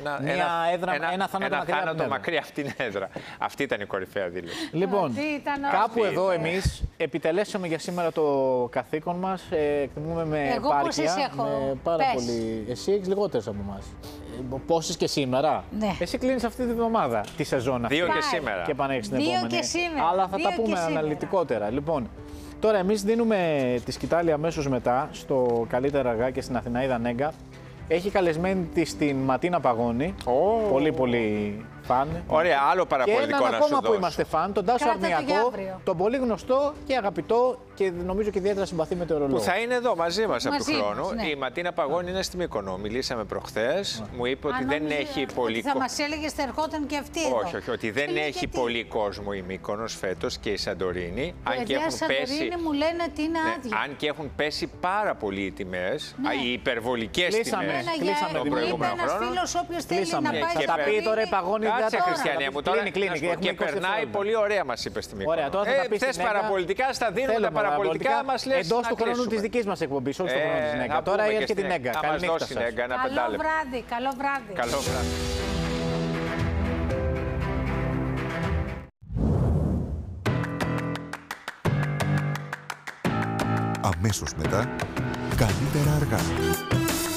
ένα θάνατο μακριά από την έδρα. Αυτή ήταν η κορυφαία δήλωση. Λοιπόν, κάπου εδώ εμείς επιτελέσαμε για σήμερα το καθήκον μας. Εκτιμούμε με επάρκεια. Με πάρα πολύ. Εσύ έχεις λιγότερες από εμάς. Πόσες και σήμερα. Ναι. Εσύ κλείνεις αυτή τη βδομάδα τη σεζόν αυτή. 2 και σήμερα. Και πάνε την επόμενη. Και σήμερα. Αλλά θα τα πούμε αναλυτικότερα. Λοιπόν, τώρα εμείς δίνουμε τη σκητάλη αμέσως μετά στο Καλύτερα Αργά και στην Αθηναίδα Νέγκα. Έχει καλεσμένη της την Ματίνα Παγώνη. Πολύ πολύ φαν. Ωραία, άλλο παραπολιτικό να σου δώσω. Και έναν ακόμα που είμαστε φαν, τον Τάσο Αρνιακό, τον πολύ γνωστό και αγαπητό και νομίζω και ιδιαίτερα συμπαθή μετεωρολόγο. Που θα είναι εδώ μαζί μας από του χρόνου. Ναι. Η Ματίνα Παγώνη είναι στη Μύκονο. Μιλήσαμε προχθές. Μου είπε ότι δεν έχει πολύ κόσμο. Θα μας έλεγες θα ερχόταν και αυτή εδώ. Όχι, ότι δεν έχει πολύ κόσμο η Μύκονος φέτος και η Σαντορίνη. Αν και έχουν πέσει. Μου λένε ότι είναι άδεια. Αν και έχουν πέσει πάρα πολύ οι τιμές, οι υπερβολικές τιμές. Κλείσαμε τον προηγούμενο χρόνο. Ένας φίλος όποιος θέλει να πάει θα τα πει τώρα η Παγώνη. Κάτσε, Χριστιανέ μου, τώρα και περνάει πολύ ωραία, μας είπε στη Μύκονο. Θες παραπολιτικά, στα δίνουμε τα παραπολιτικά, μας λες εντός του χρόνου της δικής μας εκπομπής, όχι του χρόνου της Νέγκα. Τώρα έρχεται την Νέγκα. Καλή νύχτα σας. Καλό βράδυ, καλό βράδυ. Καλό βράδυ. Αμέσως μετά, Καλύτερα Αργά.